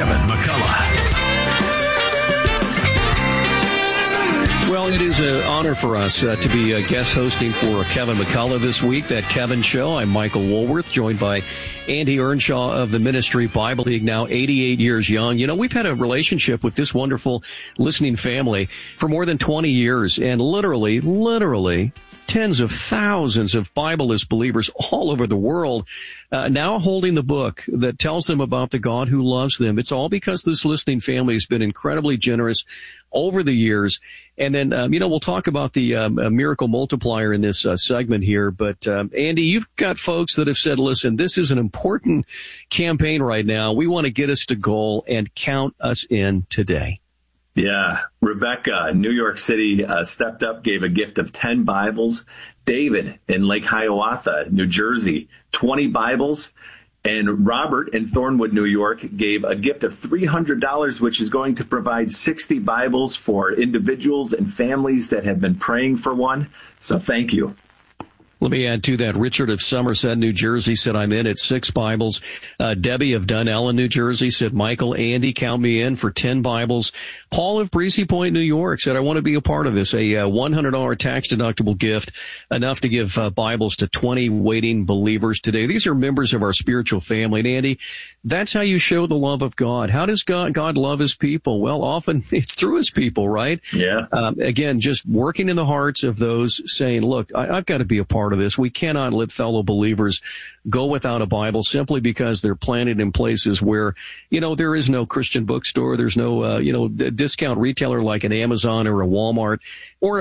Kevin McCullough. Well, it is an honor for us to be guest hosting for Kevin McCullough this week, That Kevin Show. I'm Michael Woolworth, joined by Andy Earnshaw of the Ministry Bible League, now 88 years young. You know, we've had a relationship with this wonderful listening family for more than 20 years, and literally tens of thousands of Bibleless believers all over the world now holding the book that tells them about the God who loves them. It's all because this listening family has been incredibly generous over the years. And then, we'll talk about the miracle multiplier in this segment here. But, Andy, you've got folks that have said, listen, this is an important campaign right now. We want to get us to goal and count us in today. Yeah. Rebecca, New York City, stepped up, gave a gift of 10 Bibles. David in Lake Hiawatha, New Jersey, 20 Bibles. And Robert in Thornwood, New York, gave a gift of $300, which is going to provide 60 Bibles for individuals and families that have been praying for one. So thank you. Let me add to that. Richard of Somerset, New Jersey said, I'm in at 6 Bibles. Debbie of Dunellen, New Jersey said, Michael, Andy, count me in for 10 Bibles. Paul of Breezy Point, New York said, I want to be a part of this. A $100 tax-deductible gift, enough to give Bibles to 20 waiting believers today. These are members of our spiritual family. And Andy, that's how you show the love of God. How does God love his people? Well, often it's through his people, right? Yeah. Again, just working in the hearts of those saying, look, I've got to be a part of this. We cannot let fellow believers go without a Bible simply because they're planted in places where, there is no Christian bookstore. There's no, discount retailer like an Amazon or a Walmart or,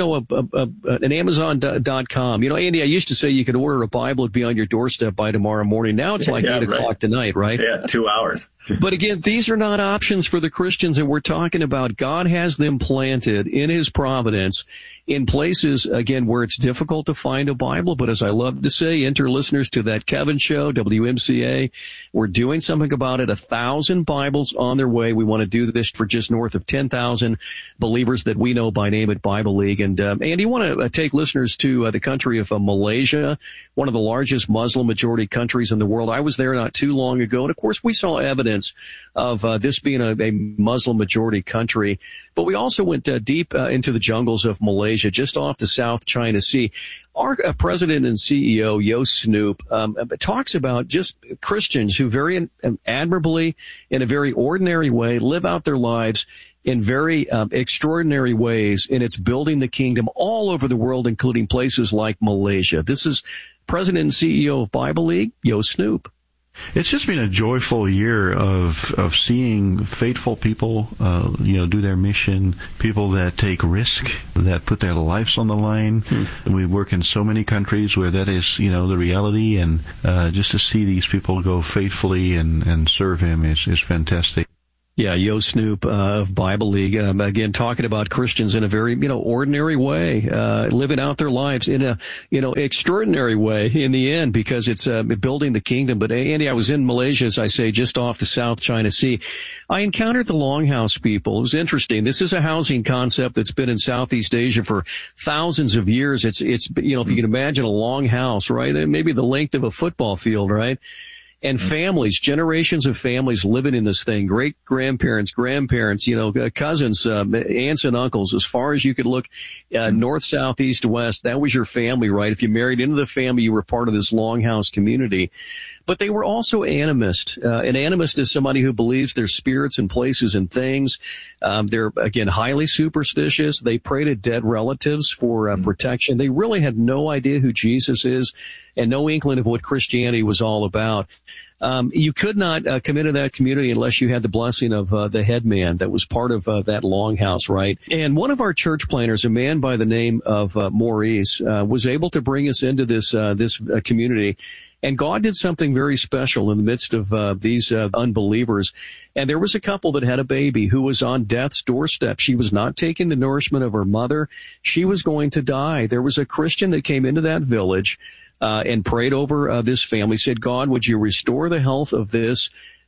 an Amazon.com. Andy, I used to say you could order a Bible, it'd be on your doorstep by tomorrow morning. Now it's like 8 o'clock tonight, right? Yeah, 2 hours. But again, these are not options for the Christians that we're talking about. God has them planted in his providence in places, again, where it's difficult to find a Bible. But as I love to say, enter listeners to That Kevin Show, WMCA. We're doing something about it. 1,000 Bibles on their way. We want to do this for just north of 10,000 believers that we know by name at Bible League. And, Andy, you want to take listeners to the country of Malaysia, one of the largest Muslim majority countries in the world. I was there not too long ago. And of course, we saw evidence of this being a Muslim majority country. But we also went deep into the jungles of Malaysia, just off the South China Sea. Our president and CEO, Yo Snoop, talks about just Christians who very admirably, in a very ordinary way, live out their lives in very extraordinary ways, and it's building the kingdom all over the world, including places like Malaysia. This is President and CEO of Bible League, Yo Snoop. It's just been a joyful year of seeing faithful people, do their mission, people that take risk, that put their lives on the line. We work in so many countries where that is, the reality, and just to see these people go faithfully and serve him is fantastic. Yeah, Yo Snoop of Bible League, again, talking about Christians in a very, ordinary way, living out their lives in a, extraordinary way in the end, because it's building the kingdom. But Andy, I was in Malaysia, as I say, just off the South China Sea. I encountered the Longhouse people. It was interesting. This is a housing concept that's been in Southeast Asia for thousands of years. It's if you can imagine a long house, right? Maybe the length of a football field, right? And families, generations of families living in this thing, great-grandparents, grandparents, cousins, aunts and uncles, as far as you could look, north, south, east, west. That was your family, right? If you married into the family, you were part of this longhouse community. But they were also animist. An animist is somebody who believes there's spirits and places and things. They're, again, highly superstitious. They pray to dead relatives for protection. They really had no idea who Jesus is and no inkling of what Christianity was all about. You could not come into that community unless you had the blessing of the head man that was part of that longhouse, right? And one of our church planners, a man by the name of Maurice, was able to bring us into this community. And God did something very special in the midst of these unbelievers. And there was a couple that had a baby who was on death's doorstep. She was not taking the nourishment of her mother. She was going to die. There was a Christian that came into that village and prayed over this family, said, God, would you restore the health of this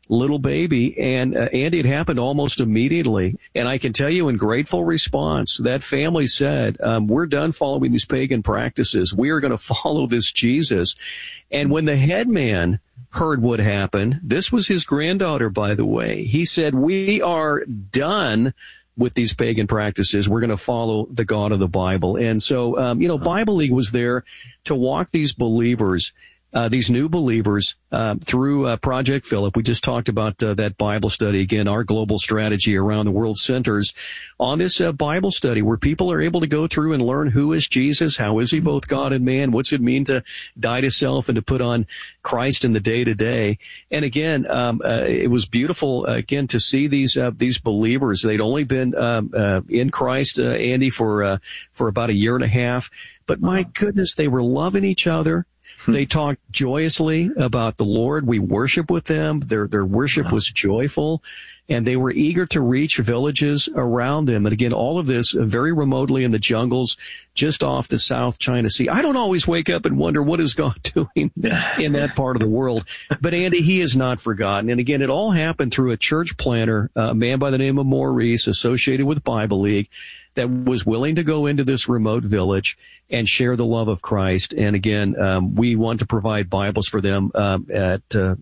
little baby. And Andy, it happened almost immediately. And I can tell you in grateful response, that family said, we're done following these pagan practices. We are going to follow this Jesus. And when the head man heard what happened, this was his granddaughter, by the way, he said, we are done with these pagan practices. We're going to follow the God of the Bible. And so, Bible League was there to walk these believers, these new believers, through Project Philip. We just talked about that Bible study. Again, our global strategy around the world centers on this Bible study where people are able to go through and learn who is Jesus, how is he both God and man, what's it mean to die to self and to put on Christ in the day-to-day. And again, it was beautiful, again, to see these believers. They'd only been in Christ, Andy, for about a year and a half. But my goodness, they were loving each other. They talked joyously about the Lord. We worship with them. Their worship was joyful, and they were eager to reach villages around them. And again, all of this very remotely in the jungles just off the South China Sea. I don't always wake up and wonder what is God doing in that part of the world. But Andy, he is not forgotten. And again, it all happened through a church planter, a man by the name of Maurice, associated with Bible League, that was willing to go into this remote village and share the love of Christ. And again, we want to provide Bibles for them at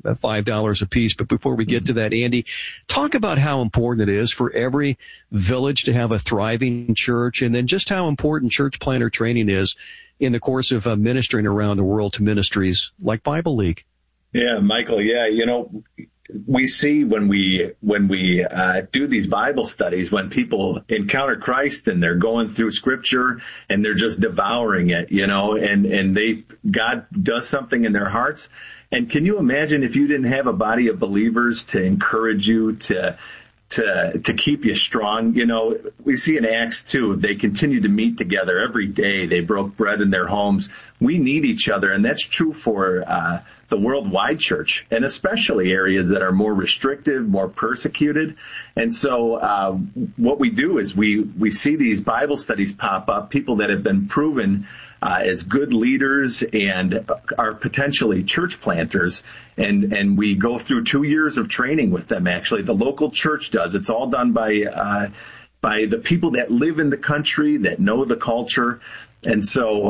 $5 a piece. But before we get to that, Andy, talk about how important it is for every village to have a thriving church, and then just how important church planter training is in the course of ministering around the world to ministries like Bible League. Yeah, Michael. Yeah, we see when we do these Bible studies, when people encounter Christ and they're going through Scripture and they're just devouring it, and God does something in their hearts. And can you imagine if you didn't have a body of believers to encourage you, to keep you strong? We see in Acts 2, they continue to meet together every day. They broke bread in their homes. We need each other, and that's true for the worldwide church, and especially areas that are more restrictive, more persecuted. And so what we do is we see these Bible studies pop up, people that have been proven as good leaders and are potentially church planters. And we go through 2 years of training with them, actually. The local church does. It's all done by the people that live in the country, that know the culture. And so,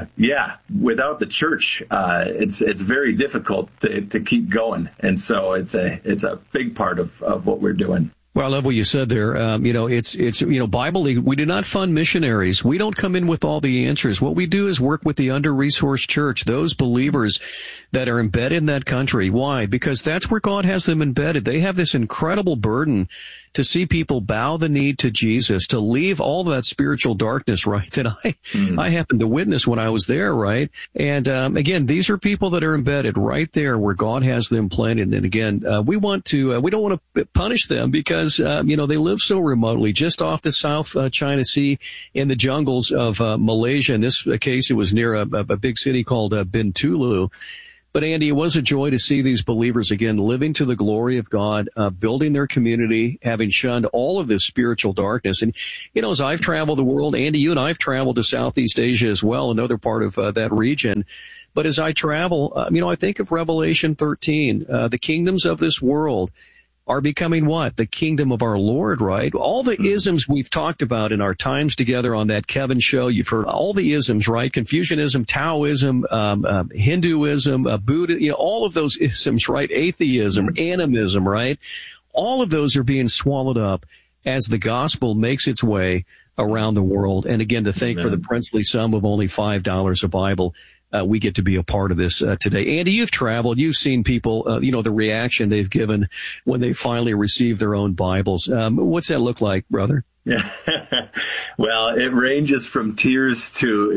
without the church, it's very difficult to keep going. And so it's a big part of what we're doing. Well, I love what you said there. It's Bible League. We do not fund missionaries. We don't come in with all the answers. What we do is work with the under-resourced church, those believers that are embedded in that country. Why? Because that's where God has them embedded. They have this incredible burden to see people bow the knee to Jesus, to leave all that spiritual darkness, right, that I happened to witness when I was there, right? And again, these are people that are embedded right there where God has them planted. And again, we don't want to punish them because, they live so remotely, just off the South China Sea in the jungles of Malaysia. In this case, it was near a big city called Bintulu. But Andy, it was a joy to see these believers again living to the glory of God, building their community, having shunned all of this spiritual darkness. And, as I've traveled the world, Andy, you and I have traveled to Southeast Asia as well, another part of that region. But as I travel, I think of Revelation 13, the kingdoms of this world are becoming what? The kingdom of our Lord, right? All the isms we've talked about in our times together on that Kevin show, you've heard all the isms, right? Confucianism, Taoism, Hinduism, Buddha, all of those isms, right? Atheism, animism, right? All of those are being swallowed up as the gospel makes its way around the world. And again, to think for the princely sum of only $5 a Bible, we get to be a part of this today. Andy, you've traveled. You've seen people, the reaction they've given when they finally receive their own Bibles. What's that look like, brother? Yeah. Well, it ranges from tears to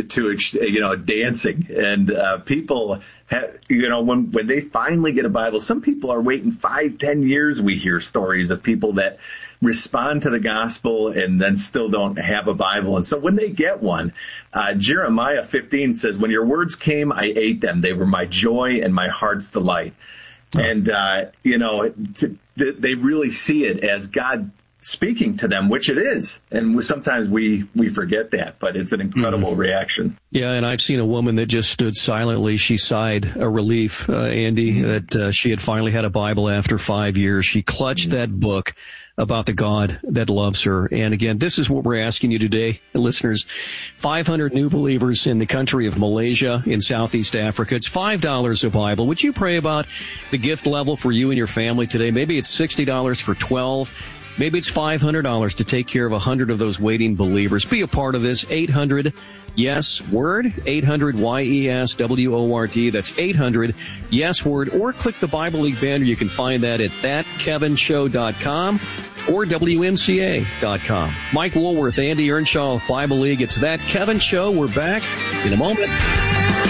dancing. And people, when they finally get a Bible, some people are waiting 5-10 years. We hear stories of people that respond to the gospel and then still don't have a Bible. And so when they get one, Jeremiah 15 says, "When your words came, I ate them. They were my joy and my heart's delight." Oh. And, they really see it as God speaking to them, which it is. And sometimes we forget that, but it's an incredible reaction. Yeah, and I've seen a woman that just stood silently. She sighed a relief, Andy, that she had finally had a Bible after 5 years. She clutched that book about the God that loves her. And again, this is what we're asking you today, listeners. 500 new believers in the country of Malaysia in Southeast Africa. It's $5 a Bible. Would you pray about the gift level for you and your family today? Maybe it's $60 for 12. Maybe it's $500 to take care of 100 of those waiting believers. Be a part of this. 800-YES-WORD, 800-YES-WORD. That's 800-YES-WORD. Or click the Bible League banner. You can find that at thatkevinshow.com or WMCA.com. Mike Woolworth, Andy Earnshaw, Bible League. It's That Kevin Show. We're back in a moment.